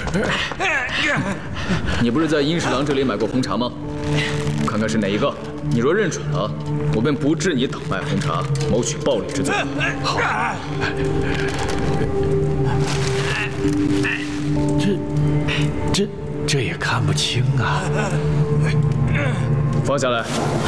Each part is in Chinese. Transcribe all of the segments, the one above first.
你不是在殷侍郎这里买过红茶吗？看看是哪一个。你若认准了，我便不治你倒卖红茶、谋取暴利之罪。 好。这也看不清啊！ 放下来。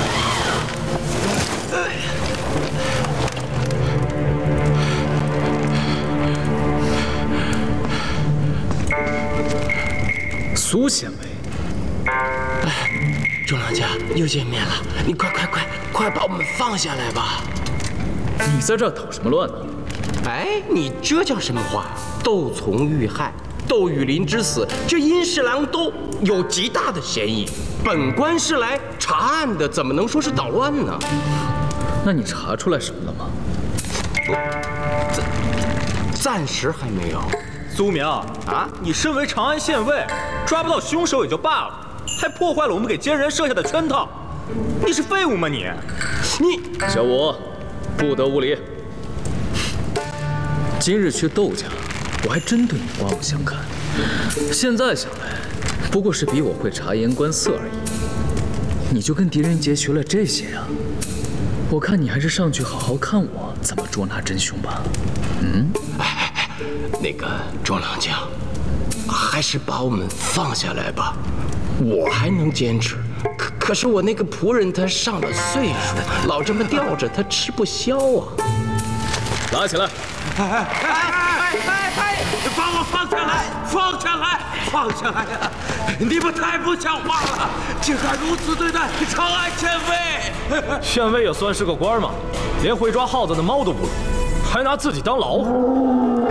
苏县尉， 中郎家又见面了，你快把我们放下来吧！ 你在这儿捣什么乱呢？ 哎，你这叫什么话？窦从遇害，窦雨林之死，这殷侍郎都有极大的嫌疑。本官是来查案的，怎么能说是捣乱呢？ 那你查出来什么了吗？ 暂时还没有。 苏明啊，你身为长安县尉，抓不到凶手也就罢了，还破坏了我们给奸人设下的圈套，你是废物吗你？ 小五，不得无礼。今日去窦家，我还真对你刮目相看。现在想来，不过是比我会察言观色而已。你就跟狄仁杰学了这些呀？我看你还是上去好好看我怎么捉拿真凶吧。 那个中郎将，还是把我们放下来吧。我还能坚持，可是我那个仆人他上了岁数，老这么吊着他吃不消啊。 拉起来！ 把我放下来！放下来！放下来呀！你们太不像话了，竟敢如此对待长安县尉！ 县尉也算是个官嘛，连会抓耗子的猫都不如，还拿自己当老虎。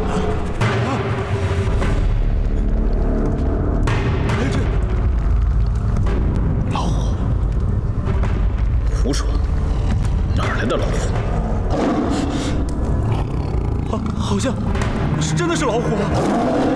老虎？胡说！哪儿来的老虎？ 好像真的是老虎。